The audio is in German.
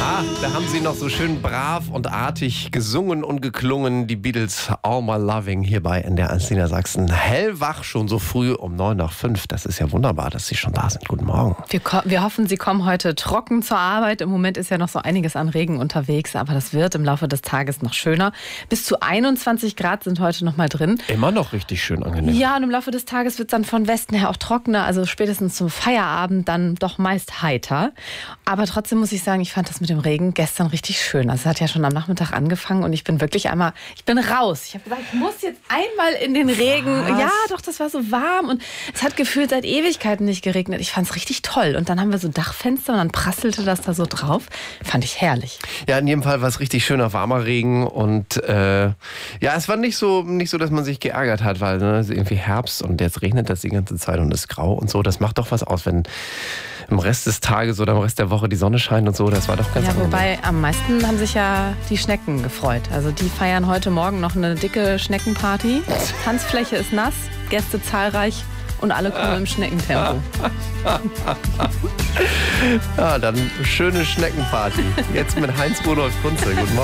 Da haben sie noch so schön brav und artig gesungen und geklungen, die Beatles All My Loving hier bei NDR 1 Niedersachsen. Hellwach schon so früh um 5:09. Das ist ja wunderbar, dass Sie schon da sind. Guten Morgen. Wir hoffen, Sie kommen heute trocken zur Arbeit. Im Moment ist ja noch so einiges an Regen unterwegs, aber das wird im Laufe des Tages noch schöner. Bis zu 21 Grad sind heute noch mal drin. Immer noch richtig schön angenehm. Ja, und im Laufe des Tages wird es dann von Westen her auch trockener, also spätestens zum Feierabend dann doch meist heiter. Aber trotzdem muss ich sagen, ich fand das mit dem Regen gestern richtig schön. Also es hat ja schon am Nachmittag angefangen und ich bin wirklich ich bin raus. Ich habe gesagt, ich muss jetzt einmal in den Regen. Was? Ja, doch, das war so warm und es hat gefühlt seit Ewigkeiten nicht geregnet. Ich fand es richtig toll. Und dann haben wir so Dachfenster und dann prasselte das da so drauf. Fand ich herrlich. Ja, in jedem Fall war es richtig schöner, warmer Regen und ja, es war nicht so, dass man sich geärgert hat, weil es ist irgendwie Herbst und jetzt regnet das die ganze Zeit und ist grau und so. Das macht doch was aus, wenn im Rest des Tages oder im Rest der Woche die Sonne scheint und so. Das war doch ganz angenehm. Wobei am meisten haben sich ja die Schnecken gefreut. Also die feiern heute Morgen noch eine dicke Schneckenparty. Tanzfläche ist nass, Gäste zahlreich und alle kommen im Schneckentempo. Ja, dann schöne Schneckenparty. Jetzt mit Heinz Rudolf Kunze. Guten Morgen.